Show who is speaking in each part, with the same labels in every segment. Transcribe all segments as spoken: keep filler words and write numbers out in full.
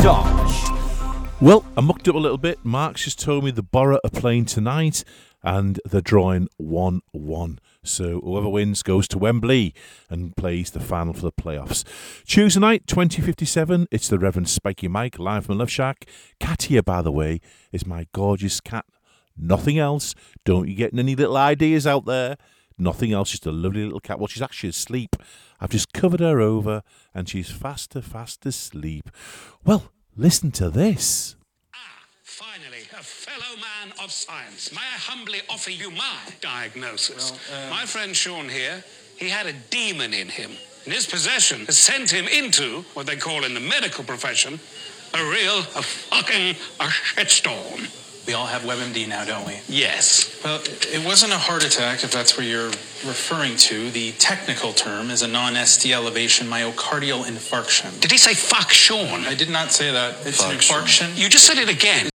Speaker 1: Dodge.
Speaker 2: Well, I mucked up a little bit. Mark's just told me the Borough are playing tonight and they're drawing one one. So whoever wins goes to Wembley and plays the final for the playoffs. Tuesday night, twenty fifty-seven, it's the Reverend Spiky Mike live from Love Shack. Cat here, by the way, is my gorgeous cat. Nothing else. Don't you get any little ideas out there. Nothing else, just a lovely little cat. Well, she's actually asleep. I've just covered her over and she's fast, fast asleep. Well, listen to this.
Speaker 3: Ah, finally, a fellow man of science. May I humbly offer you my diagnosis? Well, um... My friend Sean here, he had a demon in him. And his possession has sent him into what they call in the medical profession a real, a fucking, a shitstorm.
Speaker 4: We all have WebMD now, don't we?
Speaker 3: Yes.
Speaker 4: Well, it wasn't a heart attack, if that's what you're referring to. The technical term is a non-S T elevation myocardial infarction.
Speaker 3: Did he say fuck Sean?
Speaker 4: I did not say that. It's
Speaker 3: Fuck
Speaker 4: an infarction.
Speaker 3: You just said it again.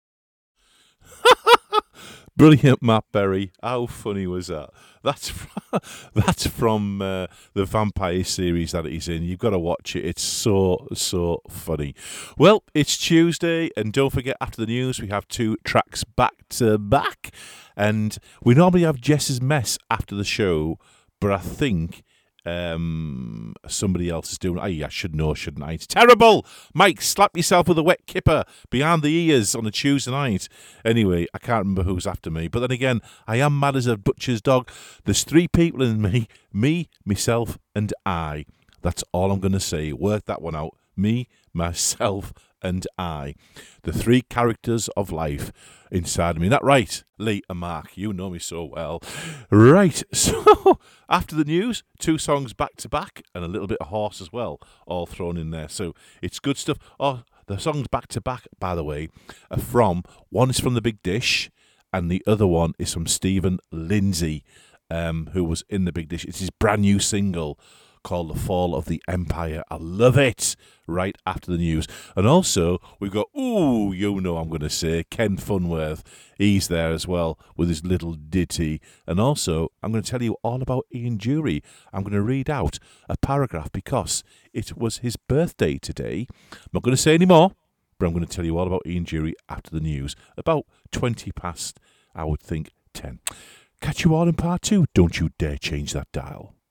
Speaker 2: Brilliant, Matt Berry. How funny was that? That's from, that's from uh, the Vampire series that he's in. You've got to watch it. It's so, so funny. Well, it's Tuesday, and don't forget, after the news, we have two tracks back to back. And we normally have Jess's Mess after the show, but I think um, somebody else is doing it. I should know, shouldn't I? It's terrible! Mike, slap yourself with a wet kipper behind the ears on a Tuesday night. Anyway, I can't remember who's after me. But then again, I am mad as a butcher's dog. There's three people in me. Me, myself, and I. That's all I'm going to say. Work that one out. Me, myself, and I. The three characters of life inside of me. That right, Lee and Mark? You know me so well. Right, so after the news, two songs back to back and a little bit of horse as well, all thrown in there. So it's good stuff. Oh, the songs back to back, by the way, are from, one is from The Big Dish and the other one is from Stephen Lindsay, um, who was in The Big Dish. It's his brand new single called The Fall of the Empire. I love it. Right after the news. And also, we've got, ooh, you know I'm going to say, Ken Funworth. He's there as well with his little ditty. And also, I'm going to tell you all about Ian Dury. I'm going to read out a paragraph because it was his birthday today. I'm not going to say any more, but I'm going to tell you all about Ian Dury after the news. About twenty past, I would think, ten. Catch you all in part two. Don't you dare change that dial.